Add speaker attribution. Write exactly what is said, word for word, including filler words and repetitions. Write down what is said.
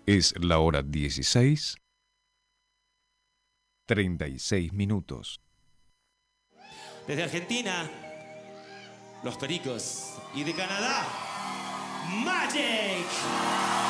Speaker 1: Es la hora dieciséis, treinta y seis minutos.
Speaker 2: Desde Argentina, Los Pericos. Y de Canadá, Magic.